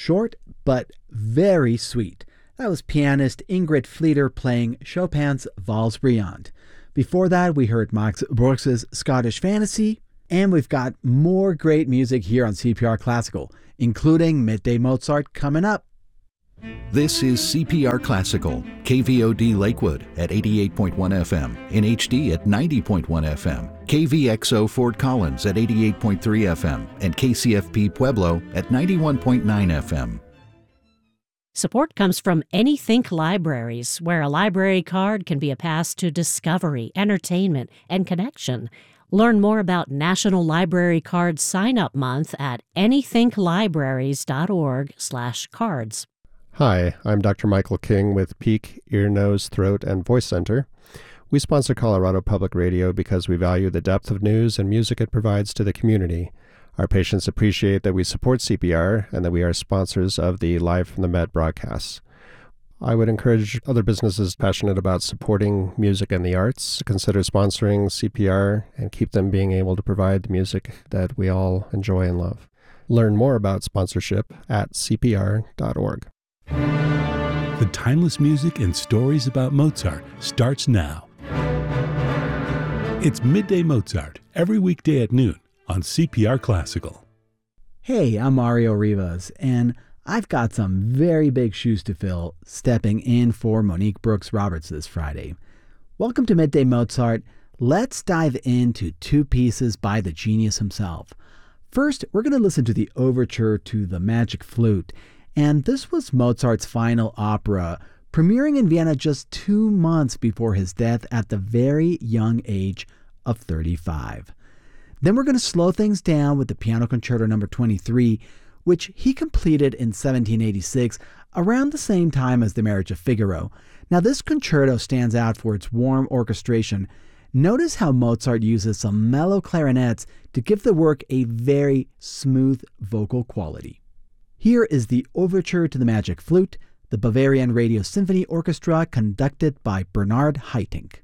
Short, but very sweet. That was pianist Ingrid Fleeter playing Chopin's Valse Brillante. Before that, we heard Max Bruch's Scottish Fantasy, and we've got more great music here on CPR Classical, including Midday Mozart coming up. This is CPR Classical, KVOD Lakewood at 88.1 FM, in HD at 90.1 FM, KVXO Fort Collins at 88.3 FM, and KCFP Pueblo at 91.9 FM. Support comes from AnyThink Libraries, where a library card can be a pass to discovery, entertainment, and connection. Learn more about National Library Card Sign-Up Month at anythinklibraries.org/cards. Hi, I'm Dr. Michael King with Peak, Ear, Nose, Throat, and Voice Center. We sponsor Colorado Public Radio because we value the depth of news and music it provides to the community. Our patients appreciate that we support CPR and that we are sponsors of the Live from the Med broadcasts. I would encourage other businesses passionate about supporting music and the arts to consider sponsoring CPR and keep them being able to provide the music that we all enjoy and love. Learn more about sponsorship at cpr.org. The timeless music and stories about Mozart starts now. It's Midday Mozart, every weekday at noon on CPR Classical. Hey, I'm Mario Rivas, and I've got some very big shoes to fill stepping in for Monique Brooks Roberts this Friday. Welcome to Midday Mozart. Let's dive into two pieces by the genius himself. First, we're going to listen to the overture to The Magic Flute, and this was Mozart's final opera, premiering in Vienna just 2 months before his death at the very young age of 35. Then we're going to slow things down with the Piano Concerto No. 23, which he completed in 1786, around the same time as The Marriage of Figaro. Now, this concerto stands out for its warm orchestration. Notice how Mozart uses some mellow clarinets to give the work a very smooth vocal quality. Here is the overture to The Magic Flute, the Bavarian Radio Symphony Orchestra conducted by Bernard Haitink.